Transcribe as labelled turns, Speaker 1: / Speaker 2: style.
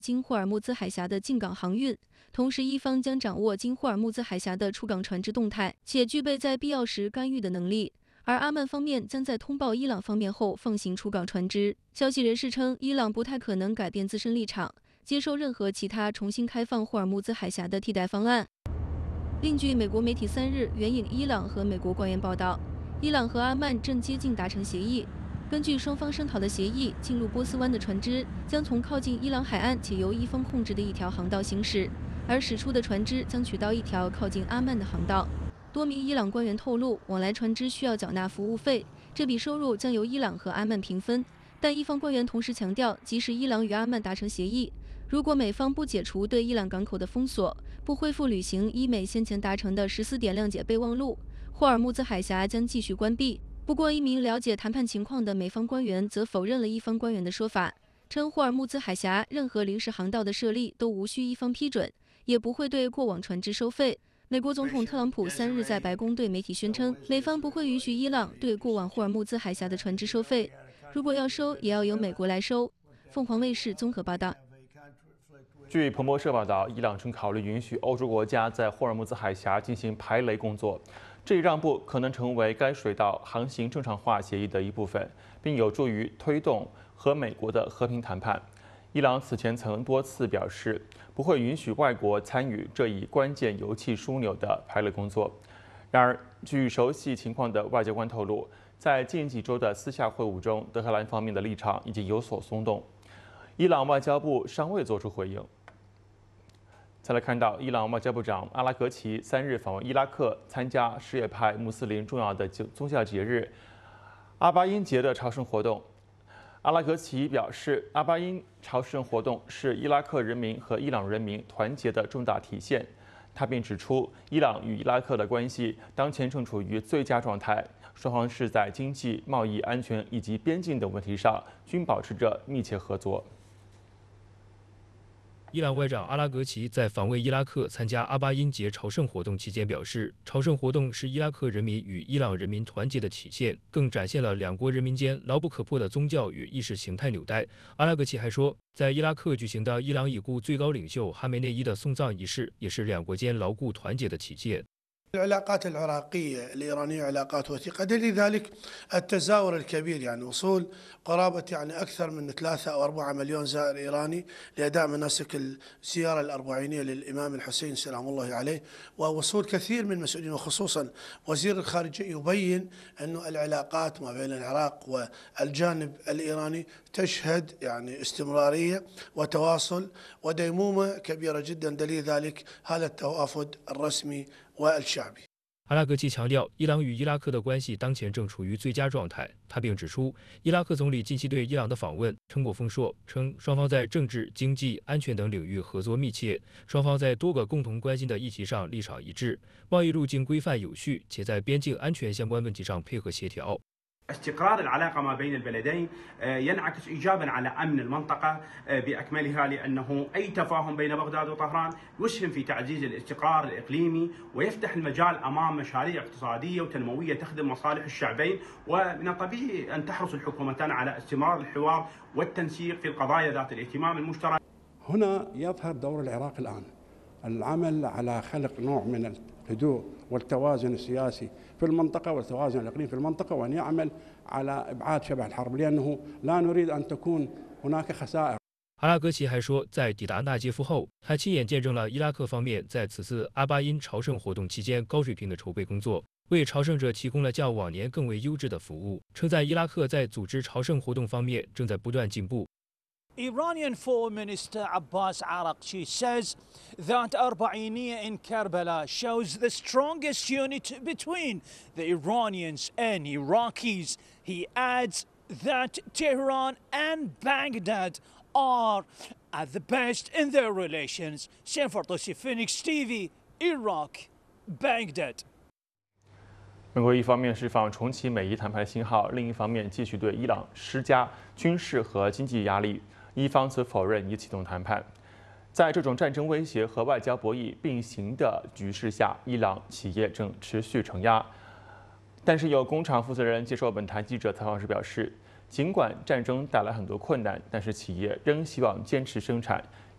Speaker 1: 经霍尔木兹海峡的进港航运，同时伊方将掌握经霍尔木兹海峡的出港船只动态，且具备在必要时干预的能力。而阿曼方面将在通报伊朗方面后放行出港船只。消息人士称，伊朗不太可能改变自身立场，接受任何其他重新开放霍尔木兹海峡的替代方案。另据美国媒体3日援引伊朗和美国官员报道，伊朗和阿曼正接近达成协议。根据双方商讨的协议，进入波斯湾的船只将从靠近伊朗海岸且由伊方控制的一条航道行驶，而驶出的船只将取到一条靠近阿曼的航道。多名伊朗官员透露，往来船只需要缴纳服务费，这笔收入将由伊朗和阿曼平分。但伊方官员同时强调，即使伊朗与阿曼达成协议，如果美方不解除对伊朗港口的封锁，不恢复履行伊美先前达成的14点谅解备忘录，霍尔木兹海峡将继续关闭。不过，一名了解谈判情况的美方官员则否认了伊方官员的说法，称霍尔木兹海峡任何临时航道的设立都无需伊方批准，也不会对过往船只收费。美国总统特朗普3日在白宫对媒体宣称，美方不会允许伊朗对过往霍尔木兹海峡的船只收费，如果要收，也要由美国来收。凤凰卫视综合报道。
Speaker 2: 据彭博社报道，伊朗正考虑允许欧洲国家在霍尔木兹海峡进行排雷工作，这一让步可能成为该水道航行正常化协议的一部分，并有助于推动和美国的和平谈判。伊朗此前曾多次表示，不会允许外国参与这一关键油气枢纽的排雷工作。然而，据熟悉情况的外交官透露，在近几周的私下会晤中，德黑兰方面的立场已经有所松动。伊朗外交部尚未作出回应。再来看到，伊朗外交部长阿拉格齐3日访问伊拉克，参加什叶派穆斯林重要的宗教节日阿巴因节的朝圣活动。阿拉格齐表示，阿巴因朝圣活动是伊拉克人民和伊朗人民团结的重大体现。他并指出，伊朗与伊拉克的关系当前正处于最佳状态，双方是在经济、贸易、安全以及边境等问题上均保持着密切合作。
Speaker 3: 伊朗外长阿拉格齐在访问伊拉克参加阿巴因节朝圣活动期间表示，朝圣活动是伊拉克人民与伊朗人民团结的体现，更展现了两国人民间牢不可破的宗教与意识形态纽带。阿拉格齐还说，在伊拉克举行的伊朗已故最高领袖哈梅内伊的送葬仪式，也是两国间牢固团结的体现。
Speaker 4: العلاقات العراقية الإيرانية علاقات وثيقة، دليل ذلك التزاور الكبير، يعني وصول قرابة يعني أكثر من 3 أو 4 مليون زائر إيراني لأداء مناسك الزيارة الأربعينية للإمام الحسين سلام الله عليه، ووصول كثير من المسؤولين وخصوصا وزير الخارجية يبين أن العلاقات ما بين العراق والجانب الإيراني تشهد يعني استمرارية وتواصل وديمومة كبيرة جدا، دليل ذلك هذا التوافد الرسمي والشعبي。
Speaker 3: 阿拉格齐强调，伊朗与伊拉克的关系当前正处于最佳状态。他并指出，伊拉克总理近期对伊朗的访问成果丰硕，称双方在政治、经济、安全等领域合作密切，双方在多个共同关心的议题上立场一致，贸易路径规范有序，且在边境安全相关问题上配合协调。
Speaker 5: استقرار العلاقة ما بين البلدين ينعكس إيجابا على أمن المنطقة بأكملها، لأنه أي تفاهم بين بغداد وطهران يسهم في تعزيز الاستقرار الإقليمي ويفتح المجال أمام مشاريع اقتصادية وتنموية تخدم مصالح الشعبين، ومن الطبيعي أن تحرص الحكومتان على استمرار الحوار والتنسيق في القضايا ذات الاهتمام المشترك.
Speaker 6: هنا يظهر دور العراق الآن، العمل على خلق نوع من الهدوء والتوازن السياسي في المنطقة والتوازن الإقليمي في المنطقة، وأن يعمل على إبعاد شبح الحرب، لأنه لا نريد أن تكون هناك خسائر。
Speaker 3: 阿拉格齐还说，在抵达纳杰夫后，他亲眼见证了伊拉克方面在此次阿巴因朝圣活动期间高水平的筹备工作，为朝圣者提供了较往年更为优质的服务，称赞伊拉克在组织朝圣活动方面正在不断进步。
Speaker 7: Iranian Foreign Minister Abbas Araghchi says that Arba'iniya in Karbala shows the strongest unity between the Iranians and Iraqis. He adds that Tehran and Baghdad are at the best in their relations. Sanfardosi, Phoenix TV, Iraq, Baghdad.
Speaker 2: 美国一方面释放重启美伊谈判信号，另一方面继续对伊朗施加军事和经济压力。伊方则否认已启动谈判。在这种战争威胁和外交博弈并行的局势下，伊朗企业正持续承压。但是有工厂负责人接受本台记者采访时表示，尽管战争带来很多困难，但是企业仍希望坚持生产，